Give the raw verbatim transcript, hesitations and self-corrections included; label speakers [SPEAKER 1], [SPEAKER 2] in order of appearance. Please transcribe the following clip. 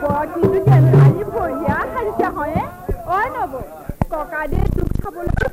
[SPEAKER 1] বৰ কিন্তু কেনেকুৱা ভৰিয়া খাইছে হয়ে অ নব ককা দে তোক খাবলৈ